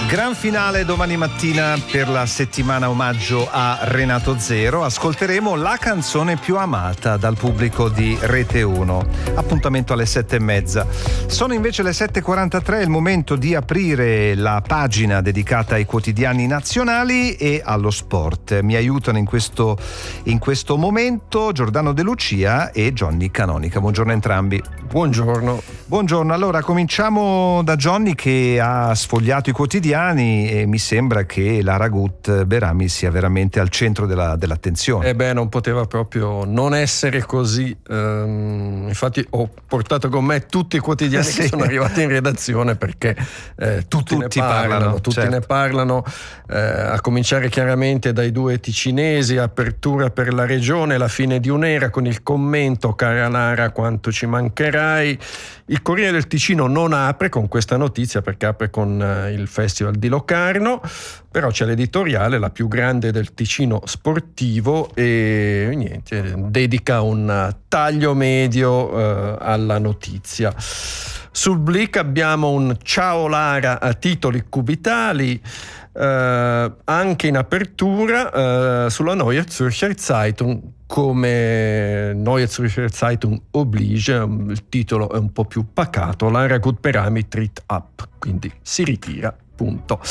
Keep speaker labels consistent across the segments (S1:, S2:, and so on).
S1: Gran finale domani mattina per la settimana omaggio a Renato Zero. Ascolteremo la canzone più amata dal pubblico di Rete 1. Appuntamento alle 7:30. Sono invece le 7:43, il momento di aprire la pagina dedicata ai quotidiani nazionali e allo sport. Mi aiutano in questo momento Giordano De Lucia e Johnny Canonica. Buongiorno a entrambi. Buongiorno. Allora cominciamo da Johnny, che ha sfogliato i quotidiani e mi sembra che Lara Gut Berami sia veramente al centro dell'attenzione.
S2: Non poteva proprio non essere così. Infatti ho portato con me tutti i quotidiani che sono arrivati in redazione, perché tutti ne parlano, a cominciare chiaramente dai due ticinesi: apertura per la regione, la fine di un'era, con il commento: cara Lara, quanto ci mancherai. Il Corriere del Ticino non apre con questa notizia, perché apre con il Festival di Locarno, però c'è l'editoriale, la più grande del Ticino sportivo, e niente, dedica un taglio medio alla notizia. Sul Blick abbiamo un ciao Lara a titoli cubitali. Anche in apertura sulla Neue Zürcher Zeitung, come Neue Zürcher Zeitung oblige, il titolo è un po' più pacato: Lara Gut Berami tritt ab, quindi si ritira, punto.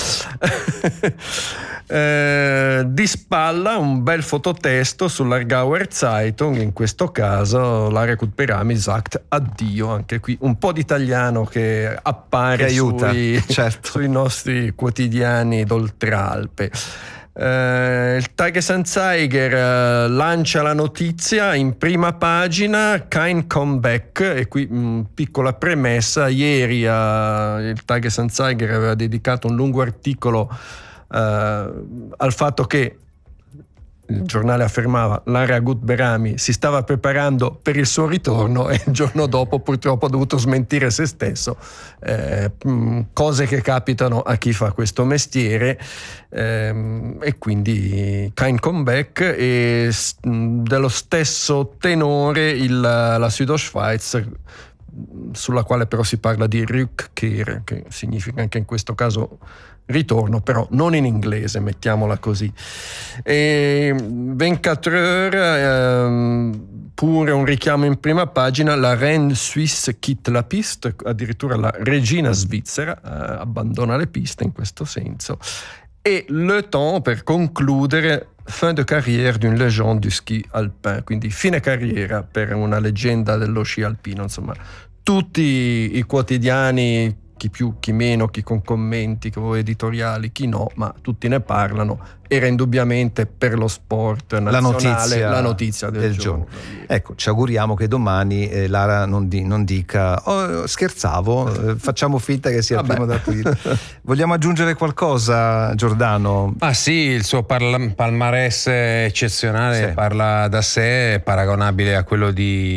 S2: Di spalla un bel fototesto sull'Aargauer Zeitung, in questo caso Lara Gut Berami sagt addio. Anche qui un po' di italiano che appare, che aiuta, sui nostri quotidiani d'Oltralpe. Il Tagesanzeiger lancia la notizia in prima pagina: kein comeback. E qui piccola premessa: ieri il Tagesanzeiger aveva dedicato un lungo articolo al fatto che il giornale affermava Lara Gut Berami si stava preparando per il suo ritorno, e il giorno dopo purtroppo ha dovuto smentire se stesso, cose che capitano a chi fa questo mestiere, e quindi kein comeback. E dello stesso tenore la Südostschweiz, sulla quale però si parla di Rückkehr, che significa anche in questo caso ritorno, però non in inglese, mettiamola così. E 24 Heures, pure un richiamo in prima pagina: la Reine Suisse quitte la piste, addirittura la regina svizzera abbandona le piste, in questo senso. E Le Temps, per concludere: fin de carrière d'une légende du ski alpin, quindi fine carriera per una leggenda dello sci alpino. Insomma, tutti i quotidiani, chi più, chi meno, chi con commenti, chi editoriali, chi no, ma tutti ne parlano. Era indubbiamente per lo sport nazionale la notizia del giorno.
S1: Ecco, ci auguriamo che domani Lara non dica scherzavo, facciamo finta che sia il 1 aprile. Vogliamo aggiungere qualcosa, Giordano?
S3: Sì, il suo palmarès eccezionale parla da sé, paragonabile a quello di